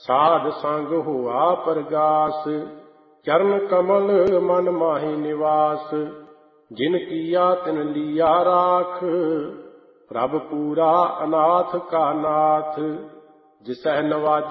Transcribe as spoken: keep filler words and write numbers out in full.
ਸਾਧ ਸੰਗ ਹੋਆ ਪਰਗਾਸ। ਚਰਨ ਕਮਲ ਮਨ ਮਾਹੀ ਨਿਵਾਸ। ਜਿਨ ਕੀਆ ਤਿਨ ਲੀਆ ਰਾਖ। ਪ੍ਰਭ ਪੂਰਾ ਅਨਾਥ ਕਾ ਨਾਥ। ਜਿਸਹਿ ਨਵਾਜੈ